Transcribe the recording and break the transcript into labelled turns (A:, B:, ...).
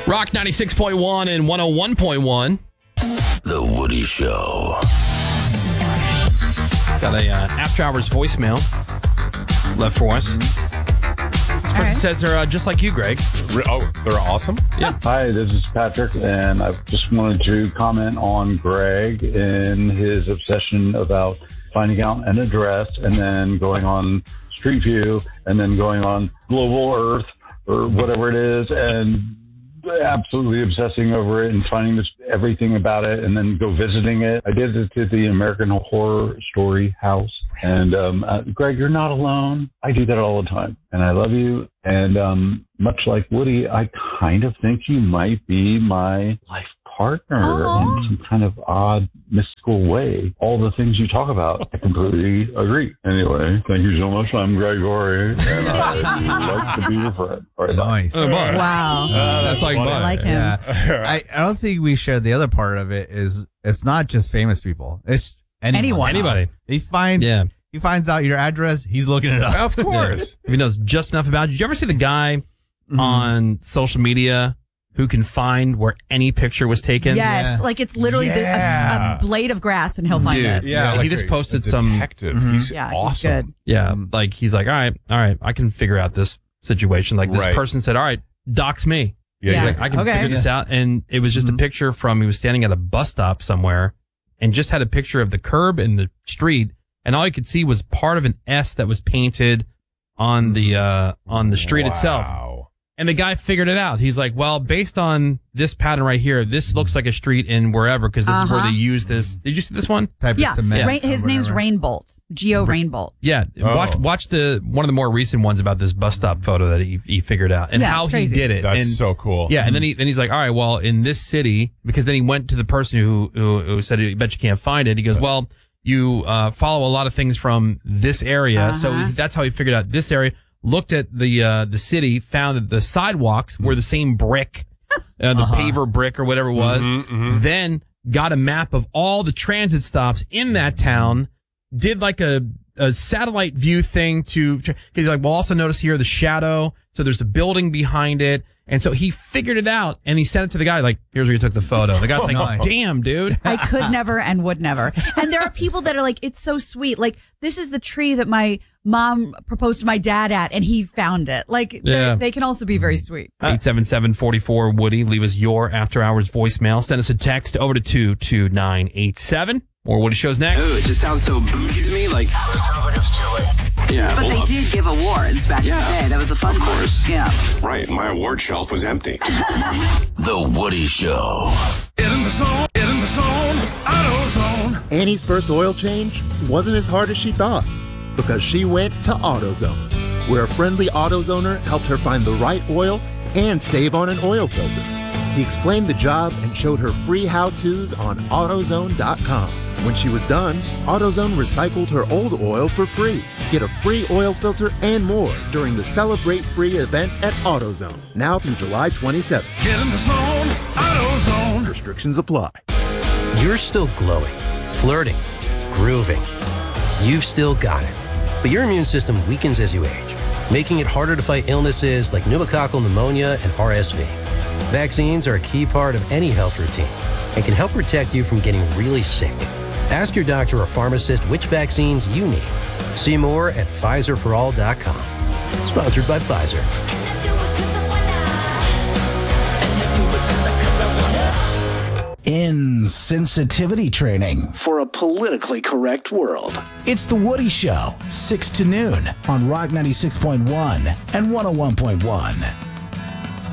A: Rock 96.1 and 101.1.
B: The Woody Show.
A: Got a after hours voicemail left for us. This person says they're just like you, Greg.
C: Oh, they're awesome?
A: Yeah.
D: Hi, this is Patrick, and I just wanted to comment on Greg and his obsession about finding out an address and then going on Street View and then going on Global Earth or whatever it is and absolutely obsessing over it and finding everything about it and then go visiting it. I did it to the American Horror Story house. And Greg, you're not alone. I do that all the time. And I love you. And much like Woody, I kind of think you might be my life partner in some kind of odd, mystical way. All the things you talk about, I completely agree. Anyway, thank you so much. I'm Gregory, and I'd like to be your friend. All right,
E: Nice.
F: Wow.
A: That's like
F: I like him.
E: Yeah. I don't think we shared the other part of it is it's not just famous people. It's
F: Anyone.
A: Anybody.
E: He finds out your address. He's looking it up.
C: Of course.
A: If he knows just enough about you. Did you ever see the guy on social media who can find where any picture was taken?
F: Yes, like it's literally a blade of grass and he'll find it.
C: Yeah,
A: he
C: like
A: just posted
C: a
A: some
C: detective. He's
F: Yeah,
C: awesome.
F: he's good.
A: Yeah, like he's like, all right, I can figure out this situation. Like this
C: Right.
A: person said, all right, dox me.
C: Yeah,
A: He's
F: Yeah.
A: like, I can
F: Okay.
A: figure this out. And it was just a picture from, he was standing at a bus stop somewhere and just had a picture of the curb and the street. And all you could see was part of an S that was painted on the street itself.
C: Wow.
A: And the guy figured it out. He's like, well, based on this pattern right here, this looks like a street in wherever, because this is where they use this. Did you see this one?
E: Type
F: Yeah,
E: of cement. or
F: his name's
E: whatever.
F: Rainbolt. Geo Rainbolt.
A: Yeah.
C: Oh.
A: Watch one of the more recent ones about this bus stop photo that he figured out and
F: Yeah,
A: how
F: it's
A: he
F: crazy.
A: did it.
C: That's
A: and,
C: so cool.
A: Yeah, and then he's like, all right, well, in this city, because then he went to the person who said, I bet you can't find it. He goes, well, you follow a lot of things from this area, so that's how he figured out this area. Looked at the city, found that the sidewalks were the same brick, the paver brick or whatever it was. Then got a map of all the transit stops in that town. Did like a satellite view thing because he's like, well, also notice here the shadow. So there's a building behind it. And so he figured it out and he sent it to the guy like, here's where you took the photo. The guy's like,
E: Nice.
A: damn, dude.
F: I could never and would never. And there are people that are like, it's so sweet. Like, this is the tree that my mom proposed to my dad at, and he found it. Like, they can also be very sweet.
A: 877-44-WOODY. Leave us your after hours voicemail. Send us a text over to 22987. More Woody Show's next.
B: Oh, it just sounds so bougie to me. Like, yeah.
G: But they did give awards back in the day. That was the fun part. Yeah.
H: Right, my award shelf was empty.
B: The Woody Show.
H: Get in the zone, AutoZone.
I: Annie's first oil change wasn't as hard as she thought because she went to AutoZone, where a friendly AutoZoner helped her find the right oil and save on an oil filter. He explained the job and showed her free how-tos on AutoZone.com. When she was done, AutoZone recycled her old oil for free. Get a free oil filter and more during the Celebrate Free event at AutoZone, now through July 27th.
H: Get in the zone, AutoZone.
I: Restrictions apply.
B: You're still glowing, flirting, grooving. You've still got it. But your immune system weakens as you age, making it harder to fight illnesses like pneumococcal pneumonia and RSV. Vaccines are a key part of any health routine and can help protect you from getting really sick. Ask your doctor or pharmacist which vaccines you need. See more at PfizerForAll.com. Sponsored by Pfizer.
J: Insensitivity training for a politically correct world. It's The Woody Show, 6 to noon on Rock 96.1 and 101.1.